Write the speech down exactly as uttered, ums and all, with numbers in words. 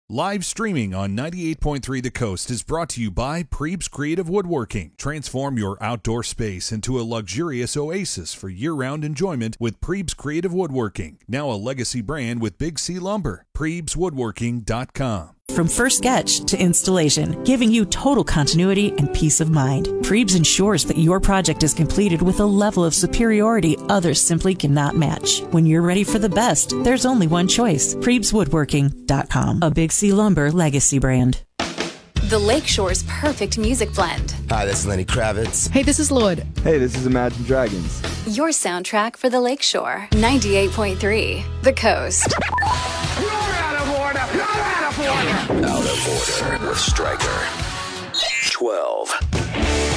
Live streaming on ninety-eight point three The Coast is brought to you by Prebes Creative Woodworking. Transform your outdoor space into a luxurious oasis for year-round enjoyment with Prebes Creative Woodworking. Now a legacy brand with Big C Lumber. Prebes Woodworking dot com. From first sketch to installation, giving you total continuity and peace of mind. Prebes ensures that your project is completed with a level of superiority others simply cannot match. When you're ready for the best, there's only one choice. Prebes Woodworking dot com, a Big C Lumber legacy brand. The Lakeshore's perfect music blend. Hi, this is Lenny Kravitz. Hey, this is Lorde. Hey, this is Imagine Dragons. Your soundtrack for the Lakeshore. ninety-eight point three The Coast. You're out of order! You're out of order! Out of Order with Stryker. twelve.